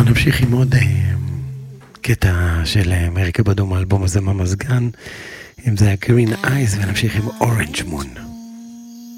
בואו נמשיך עם עוד קטע של מריקה בדום, האלבום הזה מהמזגן, אם זה היה Green Eyes, ונמשיך עם Orange Moon.